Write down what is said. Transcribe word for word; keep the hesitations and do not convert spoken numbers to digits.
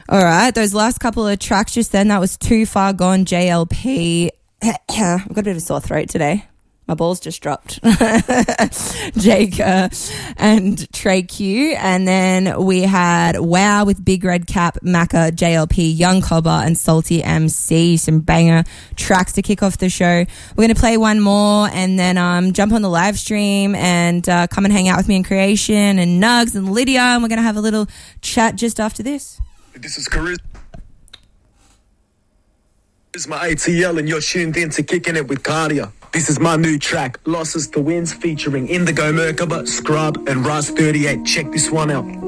All right, those last couple of tracks just then, that was Too Far Gone, J L P. I've got a bit of a sore throat today. My balls just dropped. Jake uh, and Trey Q. And then we had Wow with Big Red Cap, Macca, J L P, Young Cobber, and Salty M C. Some banger tracks to kick off the show. We're going to play one more and then um, jump on the live stream and uh, come and hang out with me in Creation and Nugs and Lydia. And we're going to have a little chat just after this. This is Charisma. This is my A T L and you're tuned in to Kicking It with Cardia. This is my new track, Losses to Wins, featuring Indigo Merkaba, Scrub, and Raz thirty-eight. Check this one out.